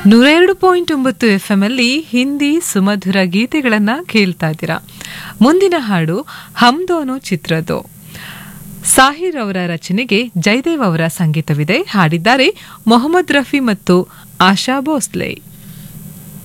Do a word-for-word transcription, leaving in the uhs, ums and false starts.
ನೂರ ಎರಡು ಪಾಯಿಂಟ್ ಒಂಬತ್ತು ಎಫ್ ಎಂ ಅಲ್ಲಿ ಹಿಂದಿ ಸುಮಧುರ ಗೀತೆಗಳನ್ನ ಕೇಳ್ತಾ ಇದ್ದೀರಾ. ಮುಂದಿನ ಹಾಡು ಹಮ್ದೋನೋ ಚಿತ್ರದ್ದು. ಸಾಹಿರ್ ಅವರ ರಚನೆಗೆ ಜಯದೇವ್ ಅವರ ಸಂಗೀತವಿದೆ. ಹಾಡಿದ್ದಾರೆ ಮೊಹಮ್ಮದ್ ರಫಿ ಮತ್ತು ಆಶಾ ಭೋಸ್ಲೆ.